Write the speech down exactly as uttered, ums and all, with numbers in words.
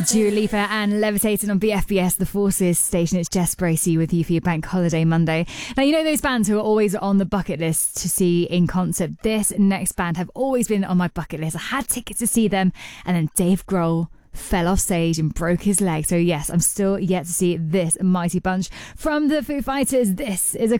Dua Lipa and Levitating on B F B S, the Forces station. It's Jess Bracey with you for your Bank Holiday Monday. Now, you know those bands who are always on the bucket list to see in concert? This next band have always been on my bucket list. I had tickets to see them, and then Dave Grohl fell off stage and broke his leg. So yes, I'm still yet to see this mighty bunch. From the Foo Fighters, this is a